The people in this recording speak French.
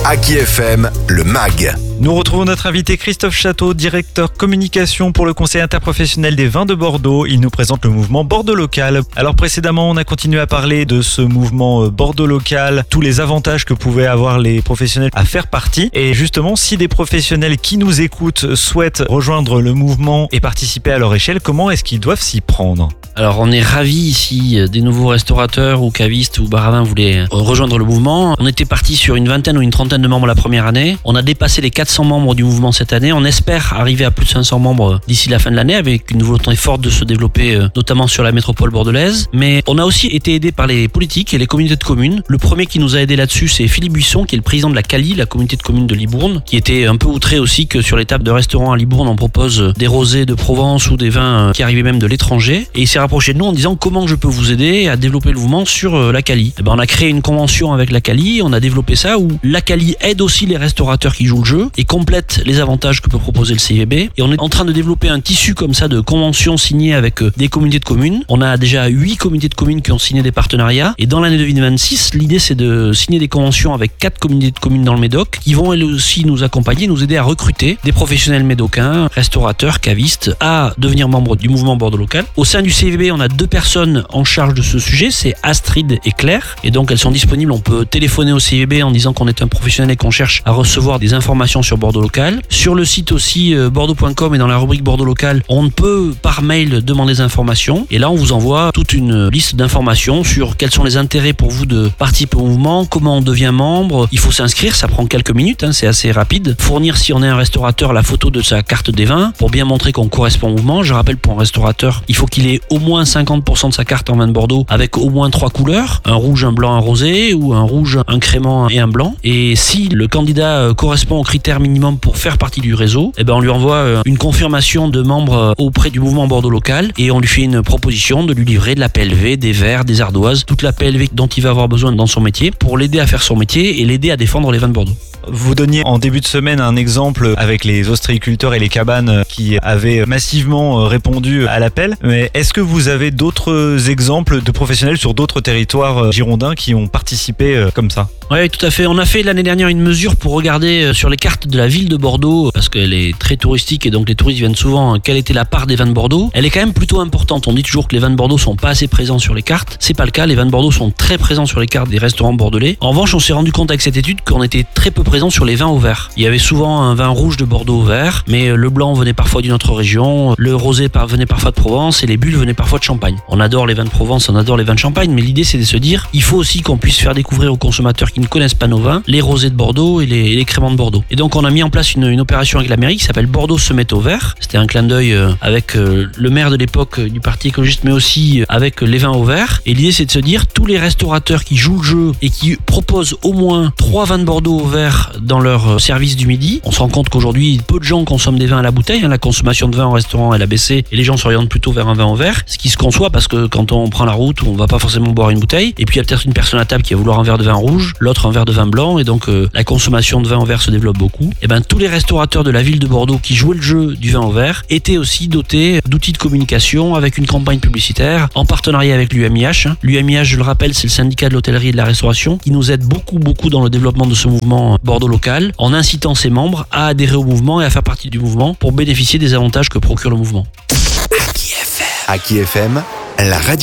Aki FM, le MAG. Nous retrouvons notre invité Christophe Château, directeur communication pour le Conseil interprofessionnel des vins de Bordeaux. Il nous présente le mouvement Bordeaux Local. Alors précédemment, on a continué à parler de ce mouvement Bordeaux Local, tous les avantages que pouvaient avoir les professionnels à faire partie. Et justement, si des professionnels qui nous écoutent souhaitent rejoindre le mouvement et participer à leur échelle, comment est-ce qu'ils doivent s'y prendre ? Alors on est ravis si des nouveaux restaurateurs ou cavistes ou bar à vin voulaient rejoindre le mouvement. On était parti sur une vingtaine ou une trentaine de membres la première année. On a dépassé les 400 membres du mouvement cette année. On espère arriver à plus de 500 membres d'ici la fin de l'année avec une volonté forte de se développer notamment sur la métropole bordelaise. Mais on a aussi été aidé par les politiques et les communautés de communes. Le premier qui nous a aidé là-dessus, c'est Philippe Buisson, qui est le président de la CALI, la communauté de communes de Libourne, qui était un peu outré aussi que sur les tables de restaurants à Libourne, on propose des rosés de Provence ou des vins qui arrivaient même de l'étranger. Et il s'est rapproché de nous en disant comment je peux vous aider à développer le mouvement sur la CALI. Et on a créé une convention avec la CALI, on a développé ça où la CALI aide aussi les restaurateurs qui jouent le jeu et complète les avantages que peut proposer le CIVB. Et on est en train de développer un tissu comme ça de conventions signées avec des communautés de communes. On a déjà 8 communautés de communes qui ont signé des partenariats. Et dans l'année 2026, l'idée c'est de signer des conventions avec 4 communautés de communes dans le Médoc qui vont elles aussi nous accompagner, nous aider à recruter des professionnels médocains, restaurateurs, cavistes, à devenir membres du mouvement Bordeaux Local. Au sein du CIVB, on a 2 personnes en charge de ce sujet, c'est Astrid et Claire. Et donc elles sont disponibles, on peut téléphoner au CIVB en disant qu'on est un professionnel et qu'on cherche à recevoir des informations sur Bordeaux Local. Sur le site aussi bordeaux.com et dans la rubrique Bordeaux Local, on peut par mail demander des informations. Et là, on vous envoie toute une liste d'informations sur quels sont les intérêts pour vous de participer au mouvement, comment on devient membre. Il faut s'inscrire, ça prend quelques minutes, c'est assez rapide. Fournir, si on est un restaurateur, la photo de sa carte des vins pour bien montrer qu'on correspond au mouvement. Je rappelle, pour un restaurateur, il faut qu'il ait au moins 50% de sa carte en vin de Bordeaux avec au moins 3 couleurs, un rouge, un blanc, un rosé, ou un rouge, un crémant et un blanc. Et si le candidat correspond aux critères minimum pour faire partie du réseau, on lui envoie une confirmation de membre auprès du mouvement Bordeaux Local et on lui fait une proposition de lui livrer de la PLV, des verres, des ardoises, toute la PLV dont il va avoir besoin dans son métier pour l'aider à faire son métier et l'aider à défendre les vins de Bordeaux. Vous donniez en début de semaine un exemple avec les ostréiculteurs et les cabanes qui avaient massivement répondu à l'appel. Mais est-ce que vous avez d'autres exemples de professionnels sur d'autres territoires girondins qui ont participé comme ça ? Oui, tout à fait. On a fait l'année dernière une mesure pour regarder sur les cartes de la ville de Bordeaux, parce qu'elle est très touristique et donc les touristes viennent souvent, quelle était la part des vins de Bordeaux. Elle est quand même plutôt importante. On dit toujours que les vins de Bordeaux sont pas assez présents sur les cartes. C'est pas le cas. Les vins de Bordeaux sont très présents sur les cartes des restaurants bordelais. En revanche, on s'est rendu compte avec cette étude qu'on était très peu présent sur les vins au vert. Il y avait souvent un vin rouge de Bordeaux au vert, mais le blanc venait parfois d'une autre région, le rosé venait parfois de Provence et les bulles venaient parfois de Champagne. On adore les vins de Provence, on adore les vins de Champagne, mais l'idée c'est de se dire, il faut aussi qu'on puisse faire découvrir aux consommateurs qui ne connaissent pas nos vins, les rosés de Bordeaux et les crémants de Bordeaux. Et donc on a mis en place une opération avec la mairie qui s'appelle Bordeaux se met au vert. C'était un clin d'œil avec le maire de l'époque du parti écologiste, mais aussi avec les vins au vert. Et l'idée c'est de se dire, tous les restaurateurs qui jouent le jeu et qui proposent au moins 3 vins de Bordeaux au vert dans leur service du midi. On se rend compte qu'aujourd'hui, peu de gens consomment des vins à la bouteille. La consommation de vin en restaurant, elle a baissé et les gens s'orientent plutôt vers un vin au verre. Ce qui se conçoit parce que quand on prend la route, on va pas forcément boire une bouteille. Et puis il y a peut-être une personne à table qui va vouloir un verre de vin rouge, l'autre un verre de vin blanc. Et donc la consommation de vin au verre se développe beaucoup. Et tous les restaurateurs de la ville de Bordeaux qui jouaient le jeu du vin au verre étaient aussi dotés d'outils de communication avec une campagne publicitaire en partenariat avec l'UMIH. L'UMIH, je le rappelle, c'est le syndicat de l'hôtellerie et de la restauration qui nous aide beaucoup dans le développement de ce mouvement Bordeaux Local en incitant ses membres à adhérer au mouvement et à faire partie du mouvement pour bénéficier des avantages que procure le mouvement. Aki FM, la radio.